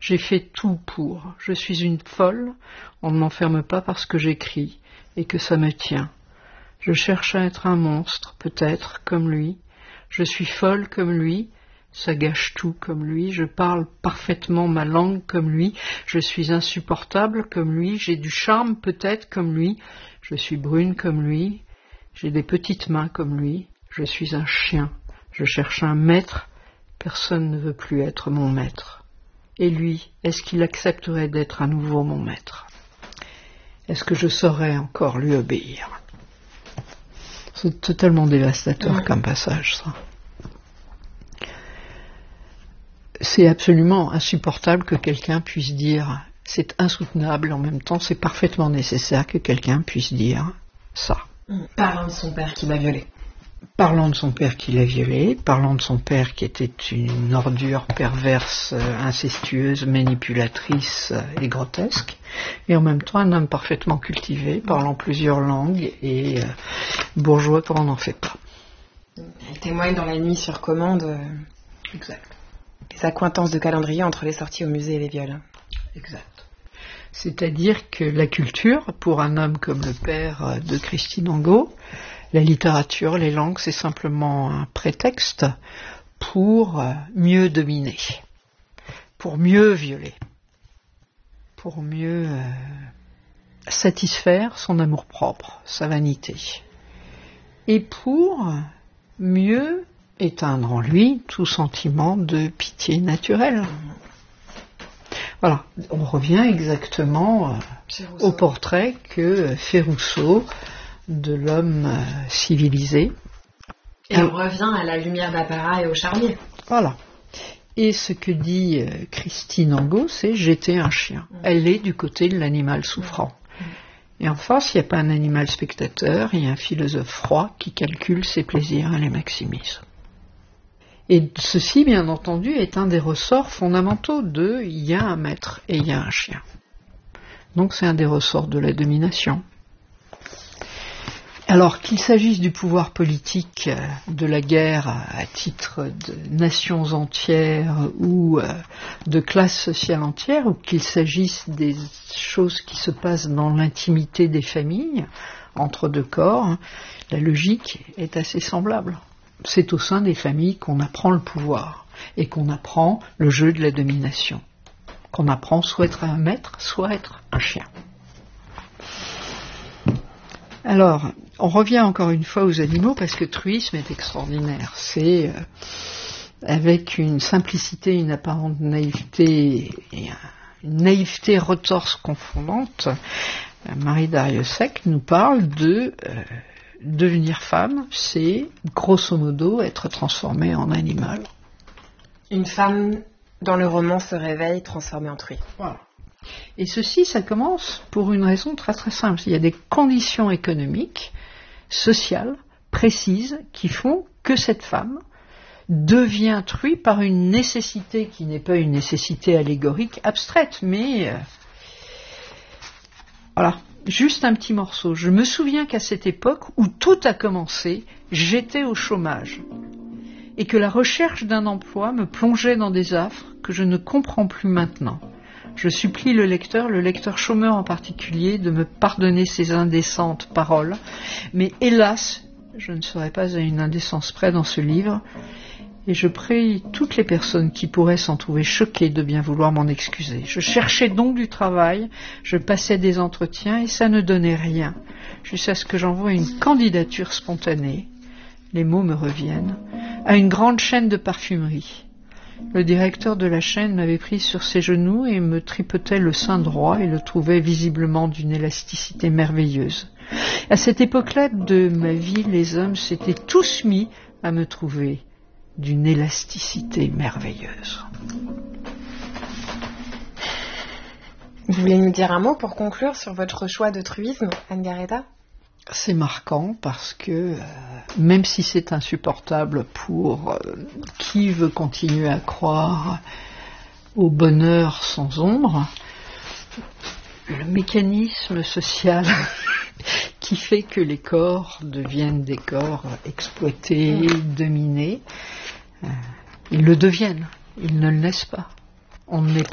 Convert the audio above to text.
J'ai fait tout pour. Je suis une folle. On ne m'enferme pas parce que j'écris et que ça me tient. Je cherche à être un monstre, peut-être, comme lui. Je suis folle comme lui. Ça gâche tout comme lui. Je parle parfaitement ma langue comme lui. Je suis insupportable comme lui. J'ai du charme, peut-être, comme lui. Je suis brune comme lui. J'ai des petites mains comme lui. Je suis un chien. Je cherche un maître. Personne ne veut plus être mon maître. Et lui, est-ce qu'il accepterait d'être à nouveau mon maître? Est-ce que je saurais encore lui obéir? C'est totalement dévastateur comme passage, ça. C'est absolument insupportable que quelqu'un puisse dire, c'est insoutenable, en même temps c'est parfaitement nécessaire que quelqu'un puisse dire ça. Parlant de son père qui l'a violé. Parlant de son père qui l'a violé, parlant de son père qui était une ordure perverse, incestueuse, manipulatrice et grotesque, et en même temps un homme parfaitement cultivé, parlant plusieurs langues et bourgeois comme on n'en fait pas. Il témoigne dans La nuit sur commande. Exact. Les accointances de calendrier entre les sorties au musée et les viols. Exact. C'est-à-dire que la culture, pour un homme comme le père de Christine Angot, la littérature, les langues, c'est simplement un prétexte pour mieux dominer, pour mieux violer, pour mieux satisfaire son amour-propre, sa vanité, et pour mieux éteindre en lui tout sentiment de pitié naturelle. Voilà, on revient exactement au portrait que fait Rousseau de l'homme civilisé. Et on revient à la lumière d'apparat et au charnier. Voilà. Et ce que dit Christine Angot, c'est « j'étais un chien ». Elle est du côté de l'animal souffrant. Et en face, il n'y a pas un animal spectateur, il y a un philosophe froid qui calcule ses plaisirs et les maximise. Et ceci, bien entendu, est un des ressorts fondamentaux de « il y a un maître et il y a un chien ». Donc c'est un des ressorts de la domination. Alors qu'il s'agisse du pouvoir politique, de la guerre à titre de nations entières ou de classes sociales entières, ou qu'il s'agisse des choses qui se passent dans l'intimité des familles, entre deux corps, la logique est assez semblable. C'est au sein des familles qu'on apprend le pouvoir et qu'on apprend le jeu de la domination, qu'on apprend soit être un maître, soit être un chien. Alors, on revient encore une fois aux animaux parce que truisme est extraordinaire. C'est avec une simplicité, une apparente naïveté et une naïveté retorse confondante. Marie Darrieussecq nous parle de devenir femme, c'est grosso modo être transformée en animal. Une femme dans le roman se réveille transformée en truie. Voilà. Et ceci, ça commence pour une raison très très simple. Il y a des conditions économiques, sociales, précises, qui font que cette femme devient truie par une nécessité qui n'est pas une nécessité allégorique abstraite, mais voilà, juste un petit morceau. Je me souviens qu'à cette époque où tout a commencé, j'étais au chômage et que la recherche d'un emploi me plongeait dans des affres que je ne comprends plus maintenant. Je supplie le lecteur chômeur en particulier, de me pardonner ces indécentes paroles, mais hélas, je ne serai pas à une indécence près dans ce livre, et je prie toutes les personnes qui pourraient s'en trouver choquées de bien vouloir m'en excuser. Je cherchais donc du travail, je passais des entretiens, et ça ne donnait rien, jusqu'à ce que j'envoie une candidature spontanée, les mots me reviennent, à une grande chaîne de parfumerie. Le directeur de la chaîne m'avait pris sur ses genoux et me tripotait le sein droit et le trouvait visiblement d'une élasticité merveilleuse. À cette époque-là de ma vie, les hommes s'étaient tous mis à me trouver d'une élasticité merveilleuse. Vous voulez nous dire un mot pour conclure sur votre choix de truisme, Anne Garreta ? C'est marquant parce que même si c'est insupportable pour qui veut continuer à croire au bonheur sans ombre, le mécanisme social qui fait que les corps deviennent des corps exploités, dominés, ils le deviennent, ils ne le laissent pas. On n'est